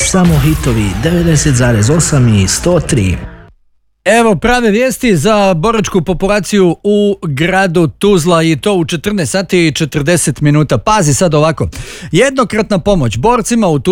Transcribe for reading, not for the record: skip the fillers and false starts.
Samo hitovi 90,8 i 103. Evo prave vijesti za boračku populaciju u gradu Tuzla i to u 14 sati i 40 minuta. Pazi sad ovako. Jednokratna pomoć borcima u